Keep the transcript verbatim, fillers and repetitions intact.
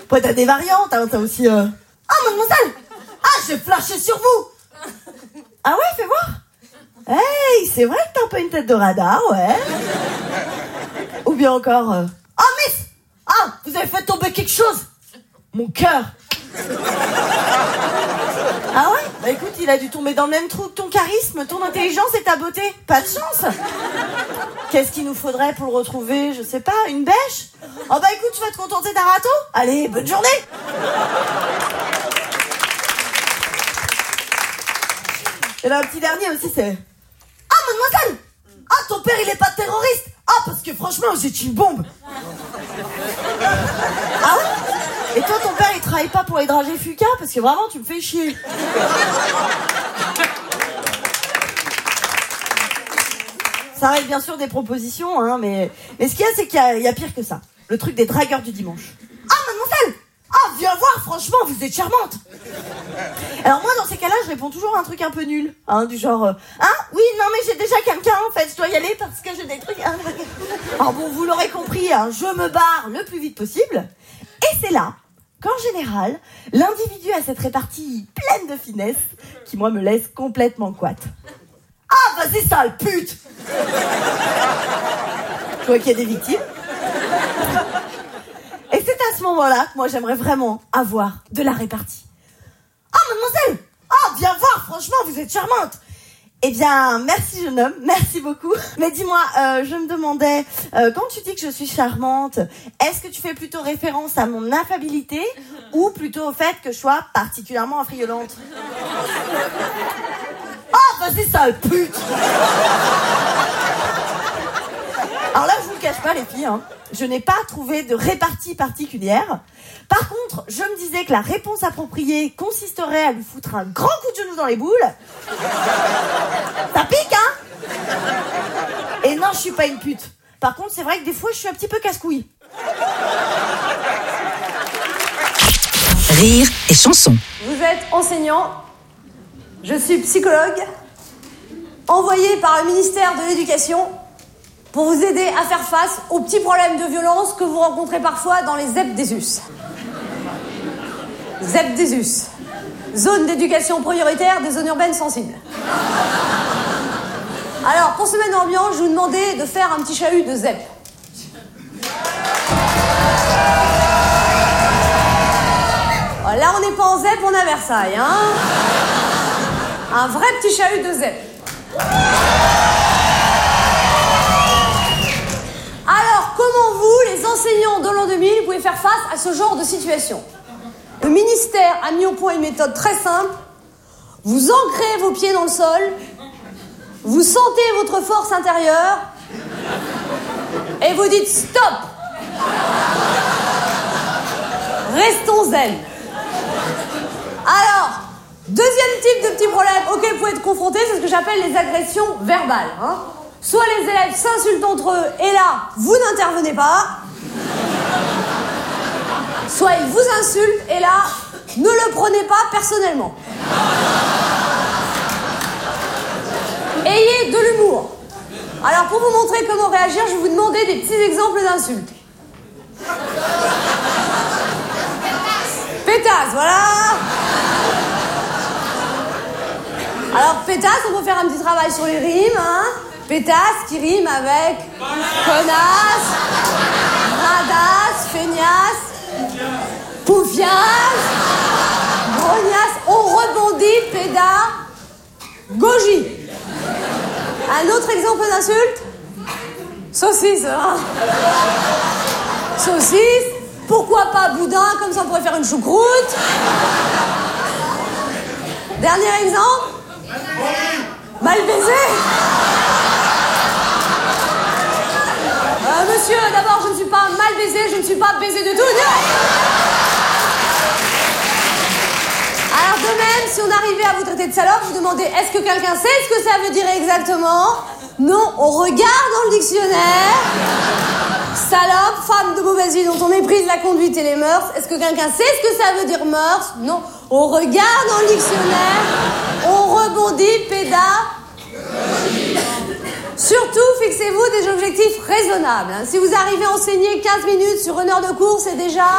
Après, t'as des variantes, hein, t'as aussi... Euh... Ah, mademoiselle! Ah, j'ai flashé sur vous! Ah ouais, fais voir! Hey, c'est vrai que t'as un peu une tête de radar, ouais. Ou bien encore... Euh... Ah, miss! Ah, vous avez fait tomber quelque chose! Mon cœur! Ah ouais? Bah écoute, il a dû tomber dans le même trou que ton charisme, ton intelligence et ta beauté. Pas de chance. Qu'est-ce qu'il nous faudrait pour le retrouver? Je sais pas, une bêche? Oh bah écoute, tu vas te contenter d'un râteau? Allez, bonne journée. Et là, un petit dernier aussi, c'est... Ah, mademoiselle! Ah, ton père, il est pas terroriste! Ah, parce que franchement, j'ai une bombe. Ah ouais? Et toi, ton père, il travaille pas pour les dragées Fuca? Parce que vraiment, tu me fais chier. Ça reste bien sûr des propositions, hein, mais, mais ce qu'il y a, c'est qu'il y a, il y a pire que ça. Le truc des dragueurs du dimanche. Ah, mademoiselle! Ah, viens voir, franchement, vous êtes charmante. Alors moi, dans ces cas-là, je réponds toujours un truc un peu nul. Hein, du genre, euh, hein, oui, non, mais j'ai déjà quelqu'un, en fait, je dois y aller parce que j'ai des trucs... Hein. Alors bon, vous l'aurez compris, hein, je me barre le plus vite possible. Et c'est là qu'en général, l'individu a cette répartie pleine de finesse qui, moi, me laisse complètement couate. Ah, vas-y, sale pute! Je vois qu'il y a des victimes. Et c'est à ce moment-là que moi, j'aimerais vraiment avoir de la répartie. Ah, mademoiselle! Ah, viens voir, franchement, vous êtes charmante! Eh bien, merci jeune homme, merci beaucoup. Mais dis-moi, euh, je me demandais, euh, quand tu dis que je suis charmante, est-ce que tu fais plutôt référence à mon affabilité ou plutôt au fait que je sois particulièrement affriolante? Ah, vas-y, sale pute! Alors là, je vous le cache pas, les filles, hein, je n'ai pas trouvé de répartie particulière. Par contre, je me disais que la réponse appropriée consisterait à lui foutre un grand coup de genou dans les boules. Ça pique, hein? Et non, je suis pas une pute. Par contre, c'est vrai que des fois, je suis un petit peu casse-couille. Rire et chanson. Vous êtes enseignant, je suis psychologue, envoyé par le ministère de l'Éducation pour vous aider à faire face aux petits problèmes de violence que vous rencontrez parfois dans les Z E P des U S. Z E P des U S. Zone d'éducation prioritaire des zones urbaines sensibles. Alors, pour se mettre dans l'ambiance, je vous demandais de faire un petit chahut de Z E P. Oh, là, on n'est pas en Z E P, on est à Versailles, hein. Un vrai petit chahut de Z E P. Alors, comment vous, les enseignants de l'an deux mille, pouvez faire face à ce genre de situation? Le ministère a mis au point une méthode très simple. Vous ancrez vos pieds dans le sol, vous sentez votre force intérieure et vous dites stop. Restons zen. Alors, deuxième type de petit problème auquel vous pouvez être confronté, c'est ce que j'appelle les agressions verbales. Hein. Soit les élèves s'insultent entre eux et là, vous n'intervenez pas. Soit ils vous insultent et là, ne le prenez pas personnellement. Ayez de l'humour. Alors pour vous montrer comment réagir, je vais vous demander des petits exemples d'insultes. Pétasse, voilà. Alors pétasse, on peut faire un petit travail sur les rimes, hein. Pétasse qui rime avec connasse, radasse, feignasse, poufiasse, grognasse. On rebondit, péda, goji. Un autre exemple d'insulte? Saucisse, hein. Saucisse. Pourquoi pas boudin, comme ça on pourrait faire une choucroute. Dernier exemple? Mal baisé. Euh, monsieur, d'abord, je ne suis pas mal baisé, je ne suis pas baisé du tout. Non. Alors, de même, si on arrivait à vous traiter de salope, vous demandez est-ce que quelqu'un sait ce que ça veut dire exactement? Non, on regarde dans le dictionnaire. Salope, femme de mauvaise vie dont on méprise la conduite et les mœurs. Est-ce que quelqu'un sait ce que ça veut dire mœurs? Non, on regarde dans le dictionnaire. On rebondit, péda. Surtout, fixez-vous des objectifs raisonnables. Si vous arrivez à enseigner quinze minutes sur une heure de cours, c'est déjà...